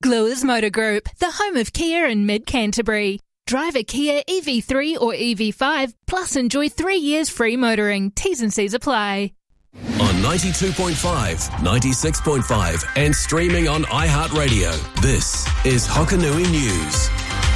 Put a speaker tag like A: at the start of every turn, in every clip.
A: Glewers Motor Group, the home of Kia in mid-Canterbury. Drive a Kia EV3 or EV5, plus enjoy 3 years free motoring. T's and C's apply.
B: On 92.5, 96.5 and streaming on iHeartRadio, this is Hokanui News.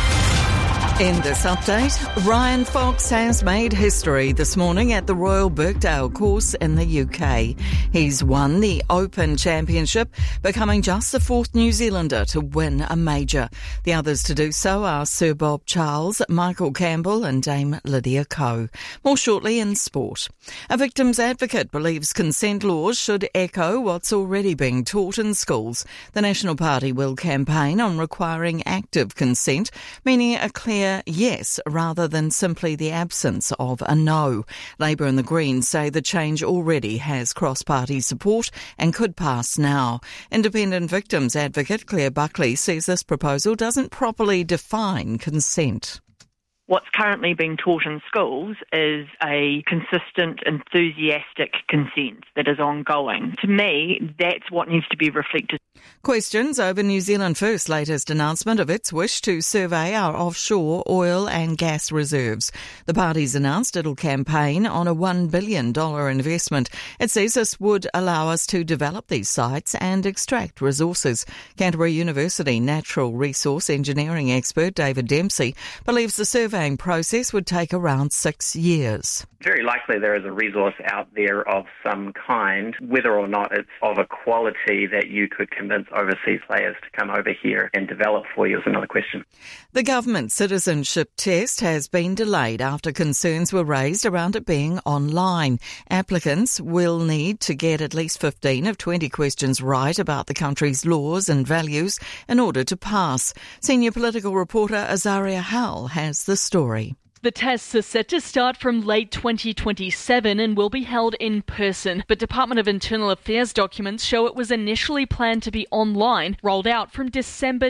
C: In this update, Ryan Fox has made history this morning at the Royal Birkdale course in the UK. He's won the Open Championship, becoming just the fourth New Zealander to win a major. The others to do so are Sir Bob Charles, Michael Campbell and Dame Lydia Ko. More shortly in sport. A victims advocate believes consent laws should echo what's already being taught in schools. The National Party will campaign on requiring active consent, meaning a clear yes rather than simply the absence of a no. Labour and the Greens say the change already has cross-party support and could pass now. Independent victims advocate Claire Buckley says this proposal doesn't properly define consent.
D: What's currently being taught in schools is a consistent, enthusiastic consent that is ongoing. To me, that's what needs to be reflected.
C: Questions over New Zealand First's latest announcement of its wish to survey our offshore oil and gas reserves. The party's announced it'll campaign on a $1 billion investment. It says this would allow us to develop these sites and extract resources. Canterbury University natural resource engineering expert David Dempsey believes the surveying process would take around 6 years.
E: Very likely there is a resource out there of some kind. Whether or not it's of a quality that you could convince overseas players to come over here and develop for you is another question.
C: The government citizenship test has been delayed after concerns were raised around it being online. Applicants will need to get at least 15 of 20 questions right about the country's laws and values in order to pass. Senior political reporter Azaria Howell has the story.
F: The tests are set to start from late 2027 and will be held in person, but Department of Internal Affairs documents show it was initially planned to be online, rolled out from December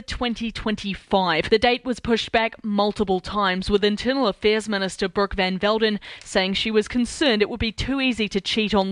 F: 2025. The date was pushed back multiple times, with Internal Affairs Minister Brooke Van Velden saying she was concerned it would be too easy to cheat online